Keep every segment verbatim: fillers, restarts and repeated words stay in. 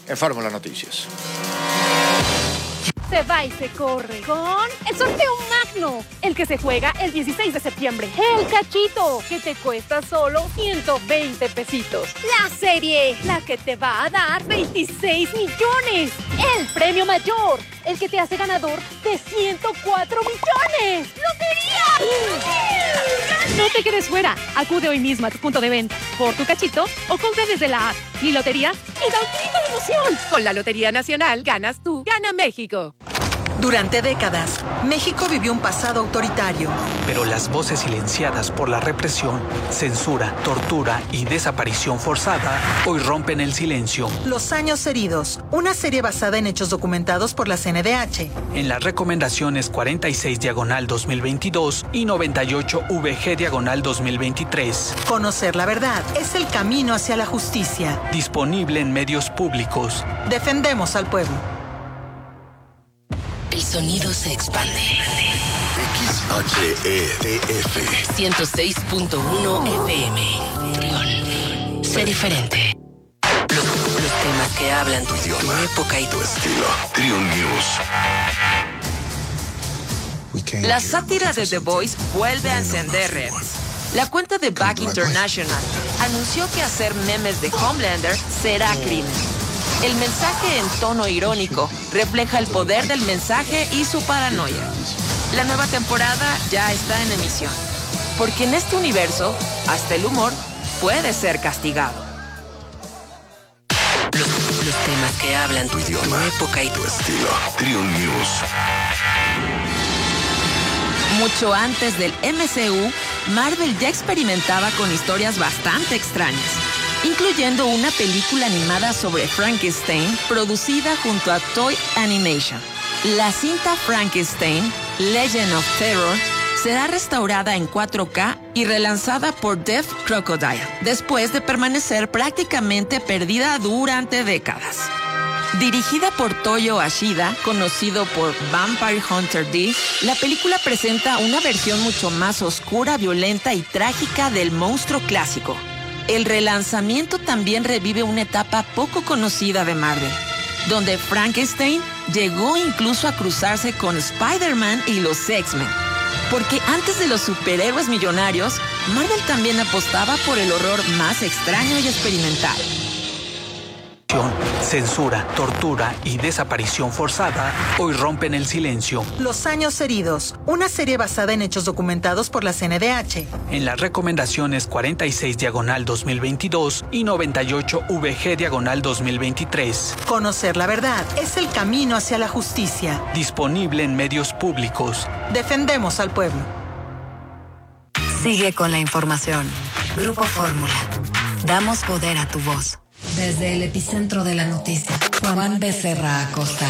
en Fórmula Noticias. Se va y se corre con el sorteo magno, el que se juega el dieciséis de septiembre. El cachito, que te cuesta solo ciento veinte pesitos. La serie, la que te va a dar veintiséis millones. El premio mayor, el que te hace ganador de ciento cuatro millones. ¡Lotería! No te quedes fuera. Acude hoy mismo a tu punto de venta por tu cachito o compra desde la app. Mi lotería y da un grito de emoción. Con la Lotería Nacional ganas tú, gana México. Durante décadas, México vivió un pasado autoritario. Pero las voces silenciadas por la represión, censura, tortura y desaparición forzada hoy rompen el silencio. Los años heridos, una serie basada en hechos documentados por la C N D H. En las recomendaciones cuarenta y seis diagonal dos mil veintidós y noventa y ocho V G diagonal dos mil veintitrés. Conocer la verdad es el camino hacia la justicia. Disponible en medios públicos. Defendemos al pueblo. El sonido se expande. X H E T F ciento seis punto uno F M. Trión. Sé diferente. Los, los temas que hablan tu idioma, tu época y tu estilo. Trión News. La sátira de The Voice vuelve a encender redes. La cuenta de Back International anunció que hacer memes de Homelander será crimen. El mensaje en tono irónico refleja el poder del mensaje y su paranoia. La nueva temporada ya está en emisión, porque en este universo, hasta el humor puede ser castigado. Los, los temas que hablan tu idioma, tu época y tu estilo. Trión News. Mucho antes del M C U, Marvel ya experimentaba con historias bastante extrañas, incluyendo una película animada sobre Frankenstein producida junto a Toy Animation. La cinta Frankenstein, Legend of Terror, será restaurada en cuatro K y relanzada por Deaf Crocodile, después de permanecer prácticamente perdida durante décadas. Dirigida por Toyo Ashida, conocido por Vampire Hunter D, la película presenta una versión mucho más oscura, violenta y trágica del monstruo clásico. El relanzamiento también revive una etapa poco conocida de Marvel, donde Frankenstein llegó incluso a cruzarse con Spider-Man y los X-Men. Porque antes de los superhéroes millonarios, Marvel también apostaba por el horror más extraño y experimental. Censura, tortura y desaparición forzada hoy rompen el silencio. Los años heridos, una serie basada en hechos documentados por la C N D H. En las recomendaciones cuarenta y seis diagonal dos mil veintidós y noventa y ocho V G diagonal dos mil veintitrés. Conocer la verdad es el camino hacia la justicia. Disponible en medios públicos. Defendemos al pueblo. Sigue con la información. Grupo Fórmula. Damos poder a tu voz. Desde el epicentro de la noticia, Juan Becerra Acosta.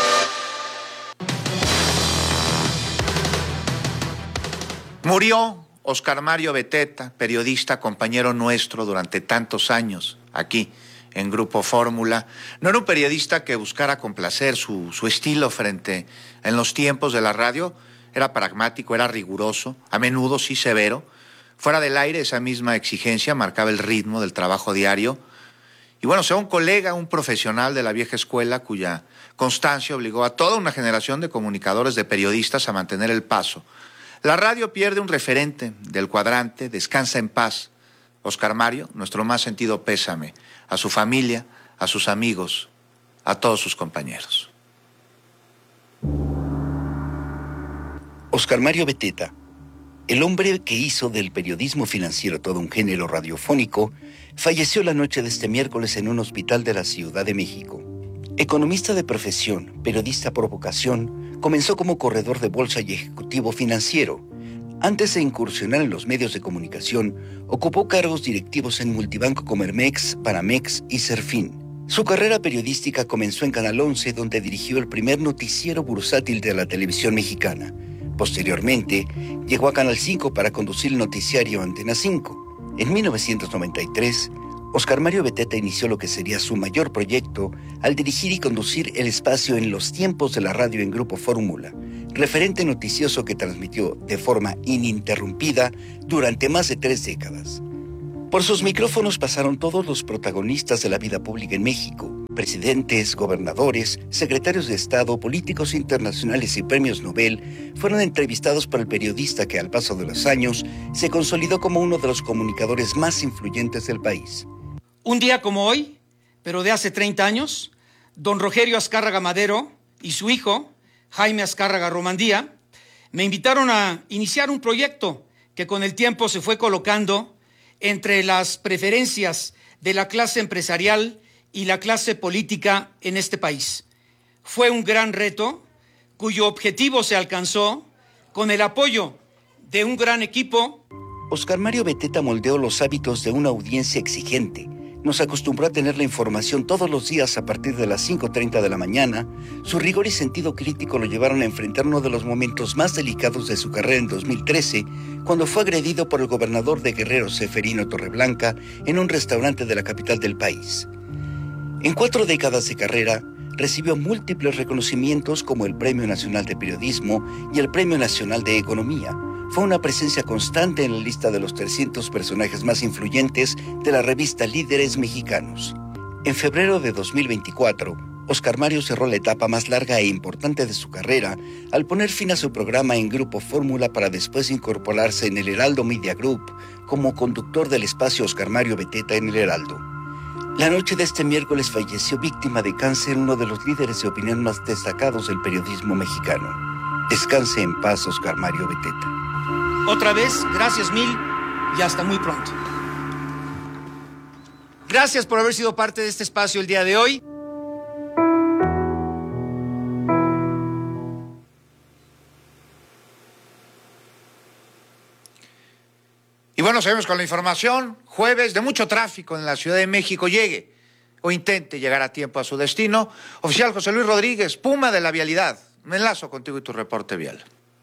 Murió Oscar Mario Beteta, periodista, compañero nuestro durante tantos años aquí en Grupo Fórmula. No era un periodista que buscara complacer su, su estilo frente en los tiempos de la radio. Era pragmático, era riguroso, a menudo sí severo. Fuera del aire, esa misma exigencia marcaba el ritmo del trabajo diario. Y bueno, sea un colega, un profesional de la vieja escuela cuya constancia obligó a toda una generación de comunicadores, de periodistas a mantener el paso. La radio pierde un referente del cuadrante, descansa en paz. Oscar Mario, nuestro más sentido pésame, a su familia, a sus amigos, a todos sus compañeros. Oscar Mario Beteta, el hombre que hizo del periodismo financiero todo un género radiofónico, falleció la noche de este miércoles en un hospital de la Ciudad de México. Economista de profesión, periodista por vocación, comenzó como corredor de bolsa y ejecutivo financiero. Antes de incursionar en los medios de comunicación, ocupó cargos directivos en Multibanco Comermex, Banamex y Serfín. Su carrera periodística comenzó en Canal once, donde dirigió el primer noticiero bursátil de la televisión mexicana. Posteriormente, llegó a Canal cinco para conducir el noticiario Antena cinco. En mil novecientos noventa y tres, Oscar Mario Beteta inició lo que sería su mayor proyecto al dirigir y conducir el espacio En los tiempos de la radio en Grupo Fórmula, referente noticioso que transmitió de forma ininterrumpida durante más de tres décadas. Por sus micrófonos pasaron todos los protagonistas de la vida pública en México, Presidentes, gobernadores, secretarios de Estado, políticos internacionales y premios Nobel fueron entrevistados por el periodista que al paso de los años se consolidó como uno de los comunicadores más influyentes del país. Un día como hoy, pero de hace treinta años, don Rogerio Azcárraga Madero y su hijo, Jaime Azcárraga Romandía, me invitaron a iniciar un proyecto que con el tiempo se fue colocando entre las preferencias de la clase empresarial y la clase política en este país. Fue un gran reto cuyo objetivo se alcanzó con el apoyo de un gran equipo. Oscar Mario Beteta moldeó los hábitos de una audiencia exigente. Nos acostumbró a tener la información todos los días a partir de las cinco treinta de la mañana. Su rigor y sentido crítico lo llevaron a enfrentar uno de los momentos más delicados de su carrera en dos mil trece, cuando fue agredido por el gobernador de Guerrero, Seferino Torreblanca, en un restaurante de la capital del país. En cuatro décadas de carrera, recibió múltiples reconocimientos como el Premio Nacional de Periodismo y el Premio Nacional de Economía. Fue una presencia constante en la lista de los trescientos personajes más influyentes de la revista Líderes Mexicanos. En febrero de dos mil veinticuatro, Oscar Mario cerró la etapa más larga e importante de su carrera al poner fin a su programa en Grupo Fórmula para después incorporarse en el Heraldo Media Group como conductor del espacio Oscar Mario Beteta en el Heraldo. La noche de este miércoles falleció víctima de cáncer uno de los líderes de opinión más destacados del periodismo mexicano. Descanse en paz, Oscar Mario Beteta. Otra vez, gracias mil y hasta muy pronto. Gracias por haber sido parte de este espacio el día de hoy. Y bueno, seguimos con la información. Jueves de mucho tráfico en la Ciudad de México. Llegue o intente llegar a tiempo a su destino. Oficial José Luis Rodríguez, Puma de la Vialidad. Me enlazo contigo y tu reporte vial.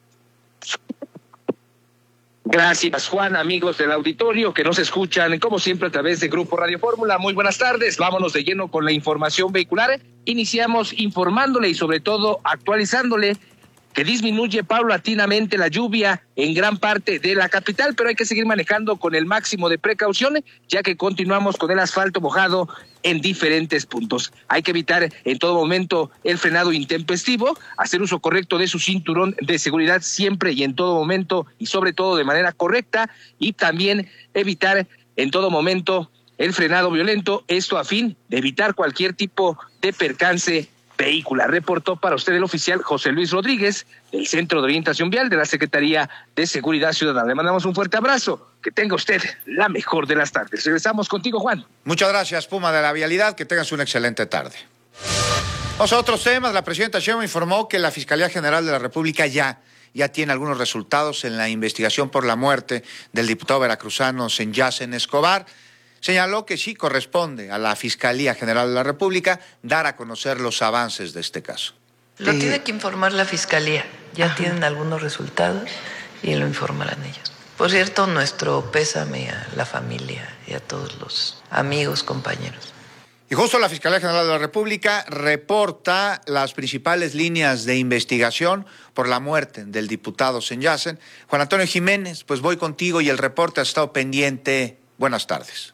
Gracias, Juan, amigos del auditorio que nos escuchan, como siempre, a través de Grupo Radio Fórmula. Muy buenas tardes, vámonos de lleno con la información vehicular. Iniciamos informándole y sobre todo actualizándole que disminuye paulatinamente la lluvia en gran parte de la capital, pero hay que seguir manejando con el máximo de precaución, ya que continuamos con el asfalto mojado en diferentes puntos. Hay que evitar en todo momento el frenado intempestivo, hacer uso correcto de su cinturón de seguridad siempre y en todo momento y sobre todo de manera correcta, y también evitar en todo momento el frenado violento, esto a fin de evitar cualquier tipo de percance vehicular. Reportó para usted el oficial José Luis Rodríguez del Centro de Orientación Vial de la Secretaría de Seguridad Ciudadana. Le mandamos un fuerte abrazo. Que tenga usted la mejor de las tardes. Regresamos contigo, Juan. Muchas gracias, Puma de la Vialidad. Que tengas una excelente tarde. Vamos a otros temas. La presidenta Sheinbaum informó que la Fiscalía General de la República ya, ya tiene algunos resultados en la investigación por la muerte del diputado veracruzano Senyacen Escobar. Señaló que sí corresponde a la Fiscalía General de la República dar a conocer los avances de este caso. Lo eh, tiene que informar la Fiscalía. Ya ajá. tienen algunos resultados y lo informarán ellos. Por cierto, nuestro pésame a la familia y a todos los amigos, compañeros. Y justo la Fiscalía General de la República reporta las principales líneas de investigación por la muerte del diputado Senyacen. Juan Antonio Jiménez, pues voy contigo y el reporte ha estado pendiente. Buenas tardes.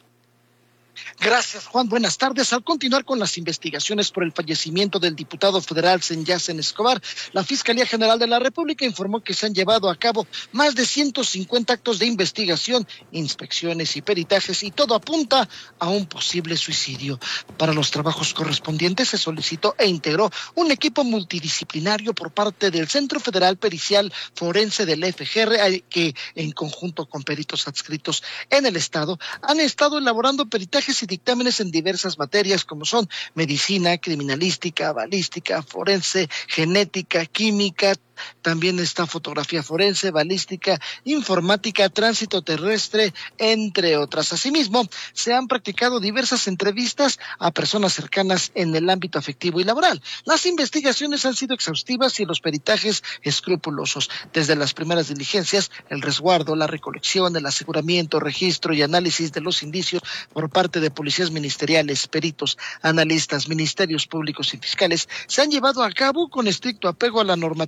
Gracias, Juan. Buenas tardes. Al continuar con las investigaciones por el fallecimiento del diputado federal Senyacen Escobar, la Fiscalía General de la República informó que se han llevado a cabo más de ciento cincuenta actos de investigación, inspecciones y peritajes, y todo apunta a un posible suicidio. Para los trabajos correspondientes se solicitó e integró un equipo multidisciplinario por parte del Centro Federal Pericial Forense del F G R, que en conjunto con peritos adscritos en el Estado han estado elaborando peritajes y dictámenes en diversas materias como son medicina, criminalística, balística, forense, genética, química. También está fotografía forense, balística, informática, tránsito terrestre, entre otras. Asimismo, se han practicado diversas entrevistas a personas cercanas en el ámbito afectivo y laboral. Las investigaciones han sido exhaustivas y los peritajes escrupulosos. Desde las primeras diligencias, el resguardo, la recolección, el aseguramiento, registro y análisis de los indicios por parte de policías ministeriales, peritos, analistas, ministerios públicos y fiscales se han llevado a cabo con estricto apego a la normatividad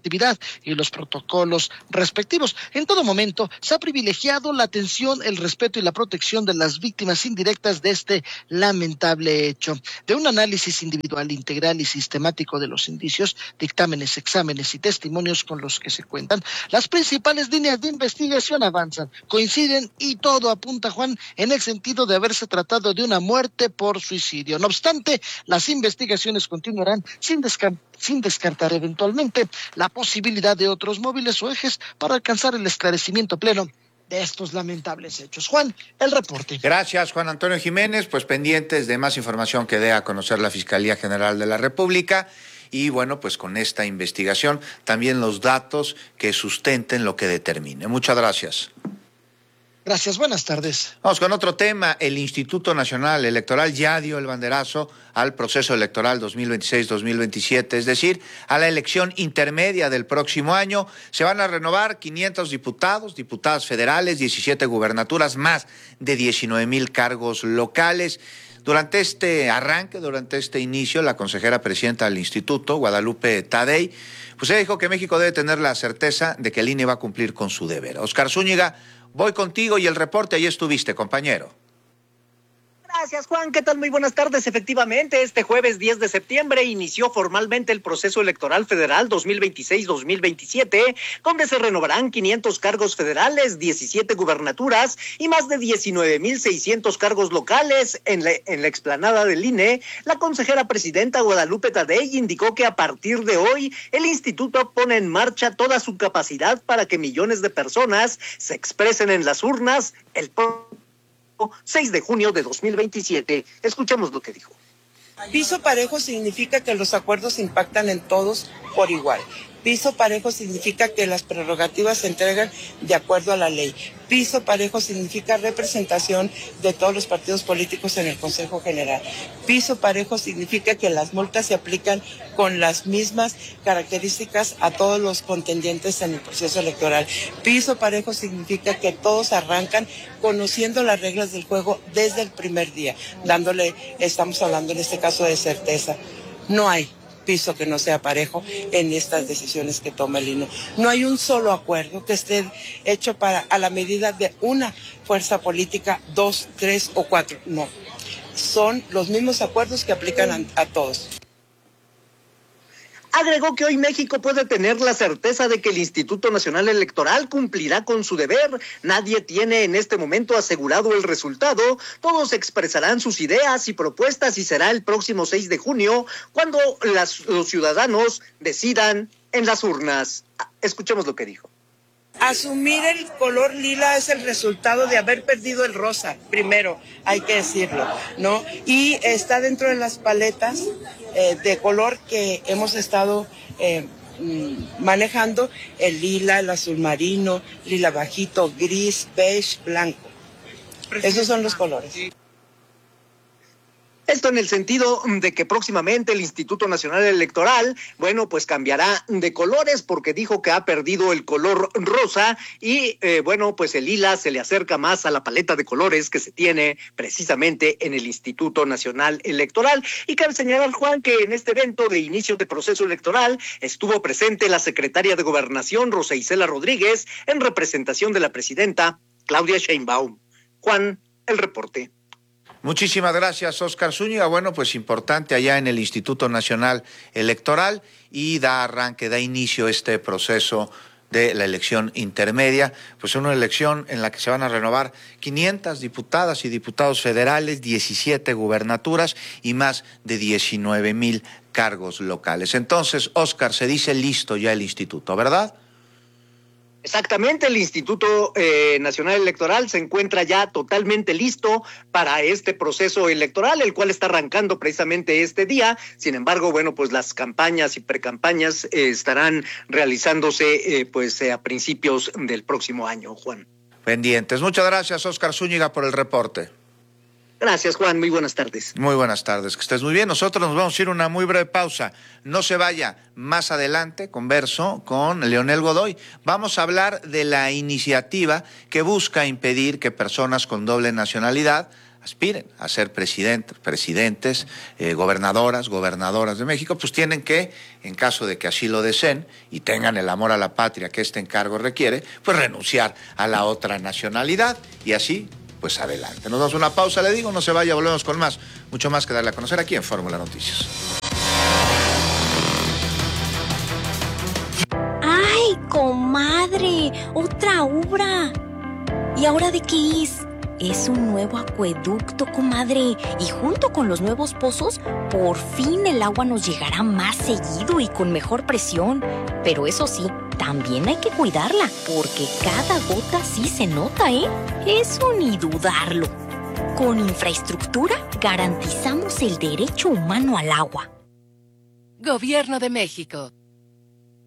y los protocolos respectivos. En todo momento se ha privilegiado la atención, el respeto y la protección de las víctimas indirectas de este lamentable hecho. De un análisis individual, integral y sistemático de los indicios, dictámenes, exámenes y testimonios con los que se cuentan, las principales líneas de investigación avanzan, coinciden y todo apunta, Juan, en el sentido de haberse tratado de una muerte por suicidio. No obstante, las investigaciones continuarán sin descartar sin descartar eventualmente la posibilidad de otros móviles o ejes para alcanzar el esclarecimiento pleno de estos lamentables hechos. Juan, el reporte. Gracias, Juan Antonio Jiménez. Pues pendientes de más información que dé a conocer la Fiscalía General de la República. Y bueno, pues con esta investigación también los datos que sustenten lo que determine. Muchas gracias. Gracias, buenas tardes. Vamos con otro tema. El Instituto Nacional Electoral ya dio el banderazo al proceso electoral dos mil veintiséis dos mil veintisiete, es decir, a la elección intermedia del próximo año. Se van a renovar quinientos diputados, diputadas federales, diecisiete gubernaturas, más de diecinueve mil cargos locales. Durante este arranque, durante este inicio, la consejera presidenta del Instituto, Guadalupe Tadei, pues ella dijo que México debe tener la certeza de que el I N E va a cumplir con su deber. Oscar Zúñiga, voy contigo y el reporte, ahí estuviste, compañero. Gracias, Juan. ¿Qué tal? Muy buenas tardes. Efectivamente, este jueves diez de septiembre inició formalmente el proceso electoral federal dos mil veintiséis dos mil veintisiete, donde se renovarán quinientos cargos federales, diecisiete gubernaturas y más de diecinueve mil seiscientos cargos locales. En la, en la explanada del I N E, la consejera presidenta Guadalupe Tadei indicó que a partir de hoy el instituto pone en marcha toda su capacidad para que millones de personas se expresen en las urnas el seis de junio de dos mil veintisiete. Escuchemos lo que dijo. Piso parejo significa que los acuerdos impactan en todos por igual. Piso parejo significa que las prerrogativas se entregan de acuerdo a la ley. Piso parejo significa representación de todos los partidos políticos en el Consejo General. Piso parejo significa que las multas se aplican con las mismas características a todos los contendientes en el proceso electoral. Piso parejo significa que todos arrancan conociendo las reglas del juego desde el primer día, dándole, estamos hablando en este caso de certeza. No hay piso que no sea parejo en estas decisiones que toma el I N E. No hay un solo acuerdo que esté hecho para a la medida de una fuerza política, dos, tres o cuatro. No, son los mismos acuerdos que aplican a, a todos. Agregó que hoy México puede tener la certeza de que el Instituto Nacional Electoral cumplirá con su deber. Nadie tiene en este momento asegurado el resultado. Todos expresarán sus ideas y propuestas y será el próximo seis de junio cuando las, los ciudadanos decidan en las urnas. Escuchemos lo que dijo. Asumir el color lila es el resultado de haber perdido el rosa, primero, hay que decirlo, ¿no? Y está dentro de las paletas eh, de color que hemos estado eh, manejando, el lila, el azul marino, lila bajito, gris, beige, blanco. Esos son los colores. Esto en el sentido de que próximamente el Instituto Nacional Electoral, bueno, pues cambiará de colores porque dijo que ha perdido el color rosa y, eh, bueno, pues el lila se le acerca más a la paleta de colores que se tiene precisamente en el Instituto Nacional Electoral. Y cabe señalar, Juan, que en este evento de inicio de proceso electoral estuvo presente la secretaria de Gobernación, Rosa Isela Rodríguez, en representación de la presidenta Claudia Sheinbaum. Juan, el reporte. Muchísimas gracias, Oscar Zúñiga. Bueno, pues importante allá en el Instituto Nacional Electoral y da arranque, da inicio este proceso de la elección intermedia, pues una elección en la que se van a renovar quinientas diputadas y diputados federales, diecisiete gubernaturas y más de diecinueve mil cargos locales. Entonces, Oscar, se dice listo ya el instituto, ¿verdad? Exactamente, el Instituto eh, Nacional Electoral se encuentra ya totalmente listo para este proceso electoral, el cual está arrancando precisamente este día. Sin embargo, bueno, pues las campañas y precampañas eh, estarán realizándose eh, pues eh, a principios del próximo año, Juan. Pendientes. Muchas gracias, Oscar Zúñiga, por el reporte. Gracias, Juan. Muy buenas tardes. Muy buenas tardes. Que estés muy bien. Nosotros nos vamos a ir a una muy breve pausa. No se vaya. Más adelante converso con Leonel Godoy. Vamos a hablar de la iniciativa que busca impedir que personas con doble nacionalidad aspiren a ser presidentes, presidentes, eh, gobernadoras, gobernadoras de México, pues tienen que, en caso de que así lo deseen y tengan el amor a la patria que este encargo requiere, pues renunciar a la otra nacionalidad y así, pues adelante. Nos damos una pausa, le digo, no se vaya, volvemos con más, mucho más que darle a conocer aquí en Fórmula Noticias. ¡Ay, comadre! ¡Otra obra! ¿Y ahora de qué es? Es un nuevo acueducto, comadre. Y junto con los nuevos pozos, por fin el agua nos llegará más seguido y con mejor presión. Pero eso sí, también hay que cuidarla, porque cada gota sí se nota, ¿eh? Eso ni dudarlo. Con infraestructura garantizamos el derecho humano al agua. Gobierno de México.